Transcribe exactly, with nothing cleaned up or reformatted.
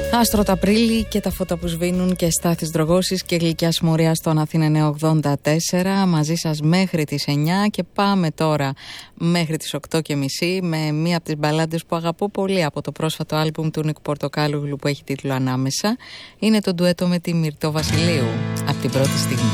Άστρο το Απρίλη και τα φώτα που σβήνουν και Στάθης Δρογώσης και Γλυκιά Συμμορία στον Αθήνα εννιακόσια ογδόντα τέσσερα. Μαζί σας μέχρι τις εννιά και πάμε τώρα μέχρι τις οκτώ και μισή με μία από τις μπαλάντες που αγαπώ πολύ από το πρόσφατο άλμπουμ του Νίκου Πορτοκάλογλου που έχει τίτλο Ανάμεσα. Είναι το ντουέτο με τη Μυρτώ Βασιλείου, από την πρώτη στιγμή.